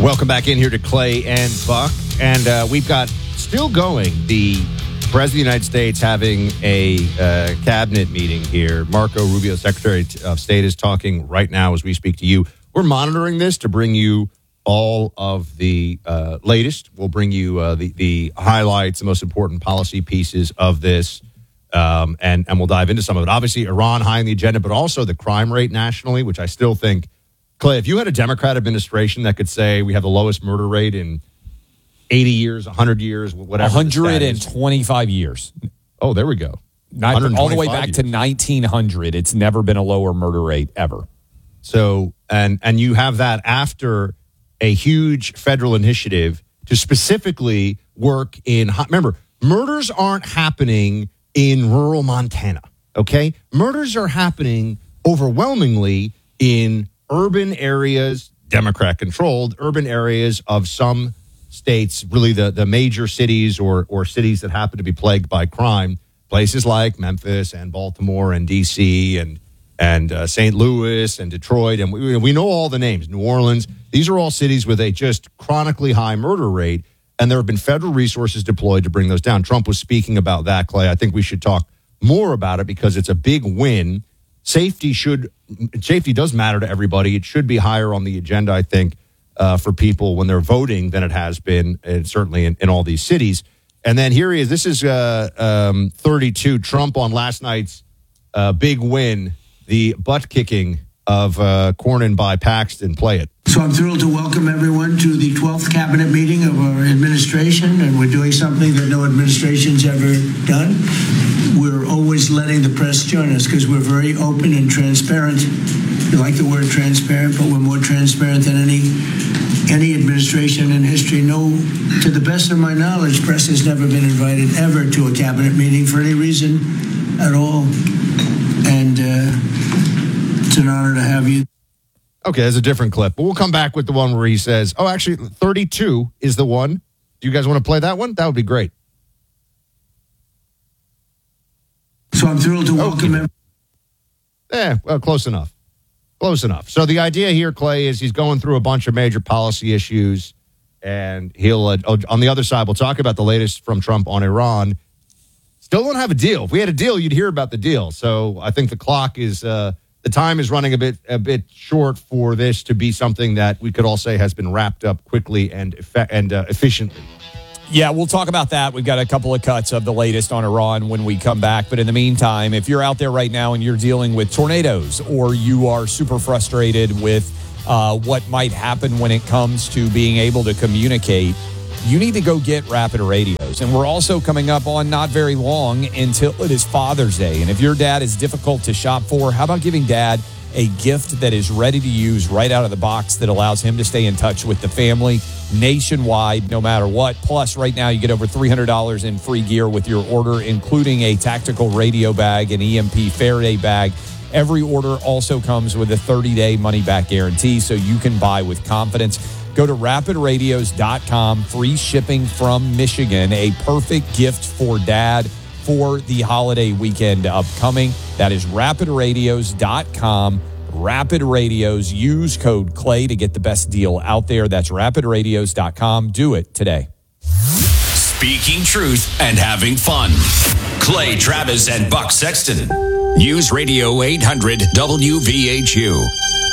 Welcome back in here to Clay and Buck. And we've got still going the President of the United States having a cabinet meeting here. Marco Rubio, Secretary of State, is talking right now as we speak to you. We're monitoring this to bring you all of the latest. We'll bring you the highlights, the most important policy pieces of this, and we'll dive into some of it. Obviously, Iran high on the agenda, but also the crime rate nationally, which I still think, Clay, if you had a Democrat administration that could say we have the lowest murder rate in 80 years, 100 years, whatever. 125 years. Oh, there we go. All the way back to 1900. It's never been a lower murder rate ever. So, and you have that after a huge federal initiative to specifically work in, remember, murders aren't happening in rural Montana, okay? Murders are happening overwhelmingly in urban areas, Democrat-controlled urban areas of some states, really the major cities or cities that happen to be plagued by crime, places like Memphis and Baltimore and D.C. and St. Louis and Detroit. And we know all the names, New Orleans. These are all cities with a just chronically high murder rate, and there have been federal resources deployed to bring those down. Trump was speaking about that, Clay. I think we should talk more about it because it's a big win. Safety does matter to everybody. It should be higher on the agenda, I think, for people when they're voting than it has been, and certainly in all these cities. And then here he is. This is 32. Trump on last night's big win, the butt kicking of Cornyn by Paxton. Play it. So I'm thrilled to welcome everyone to the 12th cabinet meeting of our administration, and we're doing something that no administration's ever done. We're always letting the press join us because we're very open and transparent. We like the word transparent, but we're more transparent than any administration in history. No, to the best of my knowledge, press has never been invited ever to a cabinet meeting for any reason at all. And it's an honor to have you. Okay, that's a different clip. But we'll come back with the one where he says, oh, actually, 32 is the one. Do you guys want to play that one? That would be great. So I'm thrilled to welcome everyone. Well, close enough. Close enough. So the idea here, Clay, is he's going through a bunch of major policy issues, and he'll, on the other side, we'll talk about the latest from Trump on Iran. Still don't have a deal. If we had a deal, you'd hear about the deal. So I think the clock is, the time is running a bit short for this to be something that we could all say has been wrapped up quickly and efficiently. Yeah, we'll talk about that. We've got a couple of cuts of the latest on Iran when we come back. But in the meantime, if you're out there right now and you're dealing with tornadoes or you are super frustrated with what might happen when it comes to being able to communicate, you need to go get Rapid Radios. And we're also coming up on not very long until it is Father's Day. And if your dad is difficult to shop for, how about giving dad a gift that is ready to use right out of the box that allows him to stay in touch with the family nationwide, no matter what. Plus, right now, you get over $300 in free gear with your order, including a tactical radio bag, an EMP Faraday bag. Every order also comes with a 30-day money-back guarantee, so you can buy with confidence. Go to rapidradios.com, free shipping from Michigan, a perfect gift for dad for the holiday weekend upcoming. That is rapidradios.com. Rapid Radios. Use code CLAY to get the best deal out there. That's rapidradios.com. Do it today. Speaking truth and having fun. Clay Travis and Buck Sexton. News Radio 800 WVHU.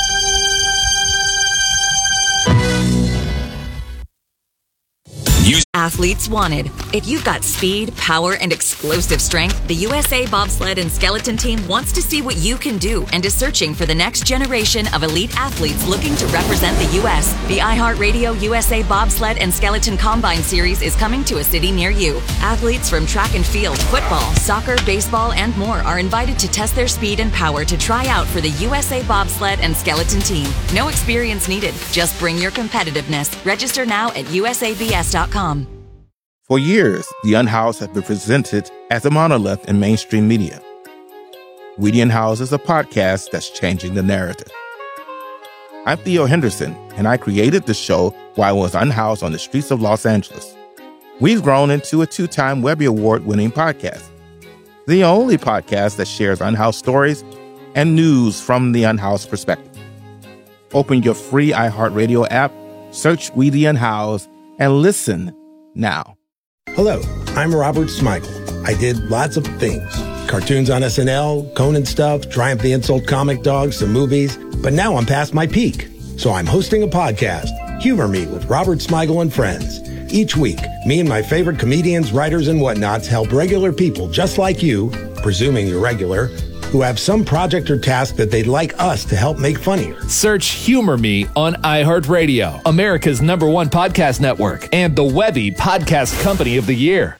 Athletes wanted. If you've got speed, power, and explosive strength, the USA Bobsled and Skeleton Team wants to see what you can do and is searching for the next generation of elite athletes looking to represent the U.S. The iHeartRadio USA Bobsled and Skeleton Combine Series is coming to a city near you. Athletes from track and field, football, soccer, baseball, and more are invited to test their speed and power to try out for the USA Bobsled and Skeleton Team. No experience needed. Just bring your competitiveness. Register now at usabs.com. For years, The Unhoused have been presented as a monolith in mainstream media. We The Unhoused is a podcast that's changing the narrative. I'm Theo Henderson, and I created the show while I was unhoused on the streets of Los Angeles. We've grown into a 2-time Webby Award-winning podcast, the only podcast that shares unhoused stories and news from the unhoused perspective. Open your free iHeartRadio app Search Weedy and Howes and listen now. Hello, I'm Robert Smigel. I did lots of things. Cartoons on SNL, Conan stuff, Triumph the Insult Comic Dog, some movies. But now I'm past my peak. So I'm hosting a podcast, Humor Me with Robert Smigel and Friends. Each week, me and my favorite comedians, writers, and whatnots help regular people just like you, presuming you're regular, who have some project or task that they'd like us to help make funnier. Search Humor Me on iHeartRadio, America's #1 podcast network, and the Webby Podcast Company of the Year.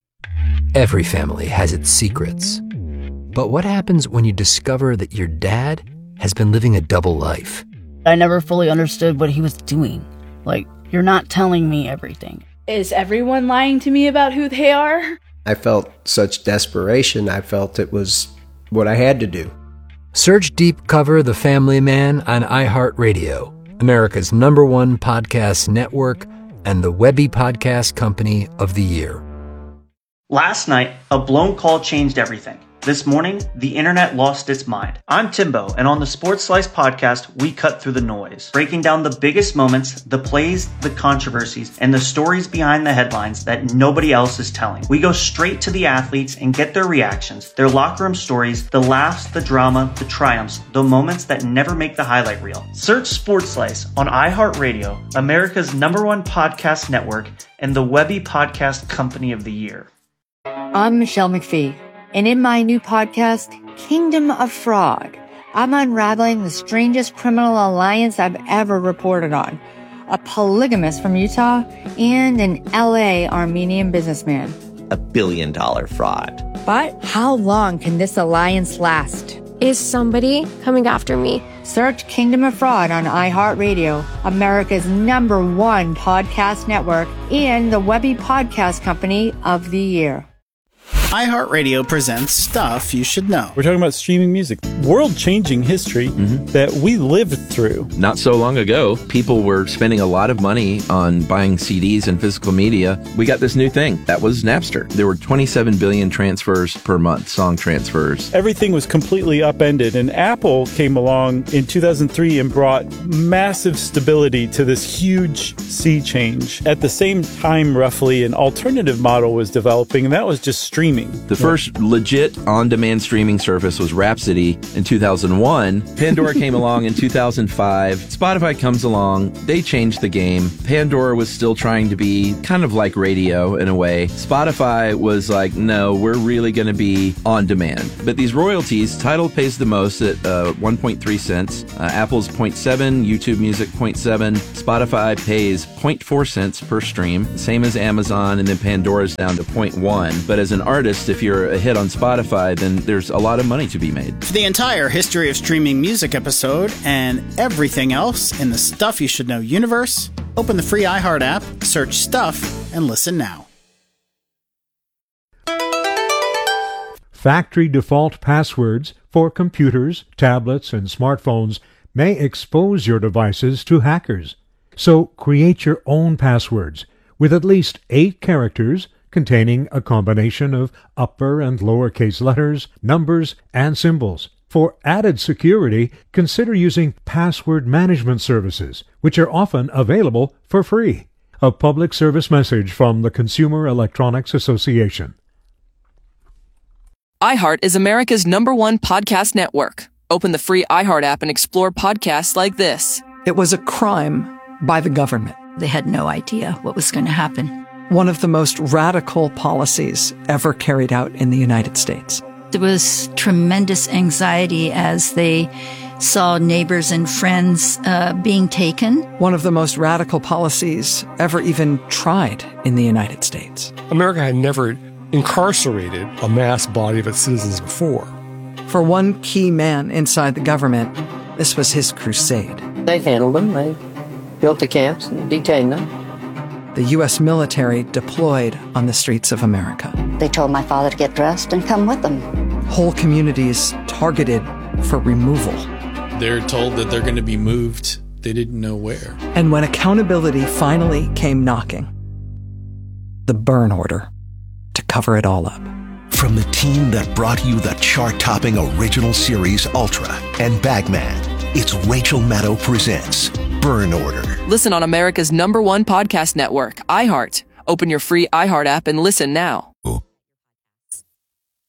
Every family has its secrets. But what happens when you discover that your dad has been living a double life? I never fully understood what he was doing. Like, you're not telling me everything. Is everyone lying to me about who they are? I felt such desperation. I felt it was what I had to do. Search Deep Cover The Family Man on iHeartRadio, America's #1 podcast network, and the Webby Podcast Company of the Year. Last night, a blown call changed everything. This morning, the internet lost its mind. I'm Timbo, and on the Sports Slice podcast, we cut through the noise, breaking down the biggest moments, the plays, the controversies, and the stories behind the headlines that nobody else is telling. We go straight to the athletes and get their reactions, their locker room stories, the laughs, the drama, the triumphs, the moments that never make the highlight reel. Search Sports Slice on iHeartRadio, America's #1 podcast network, and the Webby Podcast Company of the Year. I'm Michelle McPhee. And in my new podcast, Kingdom of Fraud, I'm unraveling the strangest criminal alliance I've ever reported on. A polygamist from Utah and an LA Armenian businessman. $1 billion fraud. But how long can this alliance last? Is somebody coming after me? Search Kingdom of Fraud on iHeartRadio, America's #1 podcast network, and the Webby Podcast Company of the Year. iHeartRadio presents Stuff You Should Know. We're talking about streaming music, world-changing history that we lived through. Not so long ago, people were spending a lot of money on buying CDs and physical media. We got this new thing. That was Napster. There were 27 billion transfers per month, song transfers. Everything was completely upended, and Apple came along in 2003 and brought massive stability to this huge sea change. At the same time, roughly, an alternative model was developing, and that was just streaming. The first legit on-demand streaming service was Rhapsody in 2001. Pandora came along in 2005. Spotify comes along. They changed the game. Pandora was still trying to be kind of like radio in a way. Spotify was like, no, we're really going to be on demand. But these royalties, Tidal pays the most at 1.3 cents. Apple's 0.7, YouTube Music 0.7. Spotify pays 0.4 cents per stream, same as Amazon, and then Pandora's down to 0.1. But as an artist, if you're a hit on Spotify, then there's a lot of money to be made. For the entire history of streaming music episode and everything else in the Stuff You Should Know universe, open the free iHeart app, search Stuff, and listen now. Factory default passwords for computers, tablets, and smartphones may expose your devices to hackers. So create your own passwords with at least 8 characters containing a combination of upper and lowercase letters, numbers, and symbols. For added security, consider using password management services, which are often available for free. A public service message from the Consumer Electronics Association. iHeart is America's #1 podcast network. Open the free iHeart app and explore podcasts like this. It was a crime by the government. They had no idea what was going to happen. One of the most radical policies ever carried out in the United States. There was tremendous anxiety as they saw neighbors and friends being taken. One of the most radical policies ever even tried in the United States. America had never incarcerated a mass body of its citizens before. For one key man inside the government, this was his crusade. They handled them. They built the camps and detained them. The U.S. military deployed on the streets of America. They told my father to get dressed and come with them. Whole communities targeted for removal. They're told that they're going to be moved. They didn't know where. And when accountability finally came knocking, the burn order to cover it all up. From the team that brought you the chart-topping original series Ultra and Bagman, it's Rachel Maddow presents Burn Order. Listen on America's #1 podcast network, iHeart. Open your free iHeart app and listen now.